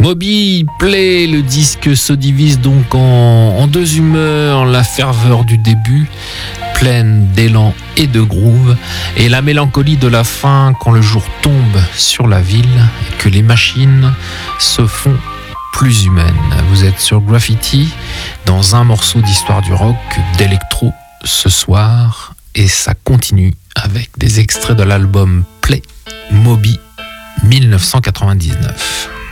Moby Play, le disque se divise donc en deux humeurs, la ferveur du début, pleine d'élan et de groove, et la mélancolie de la fin quand le jour tombe sur la ville et que les machines se font plus humaines. Vous êtes sur Graffiti, dans un morceau d'histoire du rock, d'électro ce soir, et ça continue avec des extraits de l'album Play, Moby 1999.